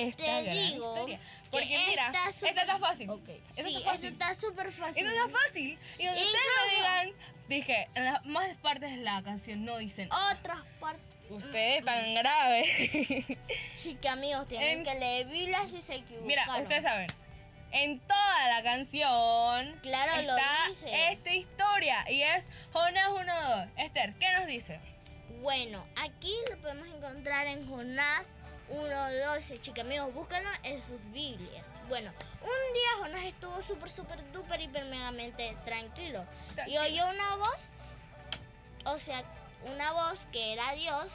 esta te gran digo historia. que Porque mira, esta está fácil. Okay. Esta Sí, está fácil. esta está súper fácil. Esta está fácil. Y donde ustedes me digan, dije, en las más partes de la canción no dicen Otras partes. ustedes tan grave. Sí, que amigos, tienen que leer Biblia si se equivocaron. Mira, ustedes saben, en toda la canción Claro, lo está dice. esta historia y es Jonás 1:2. Esther, ¿qué nos dice? Bueno, aquí lo podemos encontrar en Jonás 1:12. Chicos, amigos, búscanlo en sus Biblias. Bueno, un día Jonás estuvo súper, duper, hiper, megamente tranquilo. Y oyó una voz, o sea, una voz que era Dios,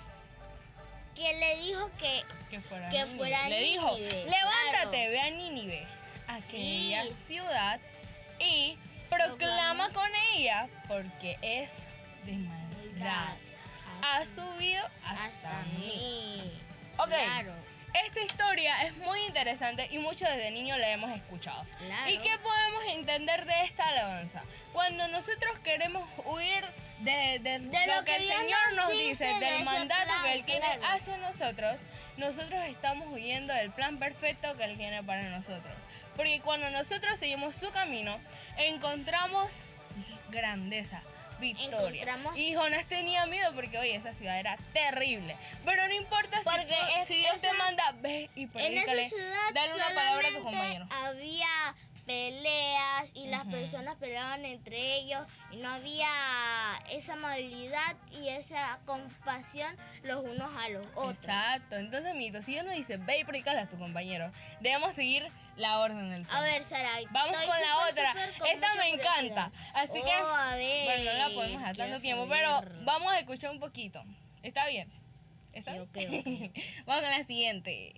que le dijo que fuera a Le dijo, Nínive, levántate, claro. ve a Nínive, aquella Sí. ciudad, y proclama con ella, porque es de maldad. Ha subido hasta mí. Ok, Claro. esta historia es muy interesante y mucho desde niño la hemos escuchado. Claro. ¿Y qué podemos entender de esta alabanza? Cuando nosotros queremos huir de lo que el Dios Señor nos dice, de del ese mandato plan, que Él tiene claro. hacia nosotros estamos huyendo del plan perfecto que Él tiene para nosotros. Porque cuando nosotros seguimos su camino, encontramos grandeza, victoria. Y Jonás tenía miedo porque, oye, esa ciudad era terrible. Pero no importa si Dios te manda, ve y predícale. En esa ciudad dale una palabra a tus compañeros. había peleas y las personas peleaban entre ellos y no había esa amabilidad y esa compasión los unos a los otros. Exacto. Entonces, mito, si Dios nos dice, ve y predícale a tu compañero, debemos seguir la orden del Señor. A ver, Saray, vamos con la otra. Esta me encanta. Así que, a ver, bueno, no la podemos dejar tanto tiempo, pero vamos a escuchar un poquito. ¿Está bien? ¿Está bien? Okay. Vamos con la siguiente.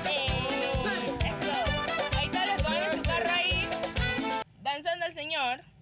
Eso. Ahí está los que van en su carro ahí, danzando al Señor.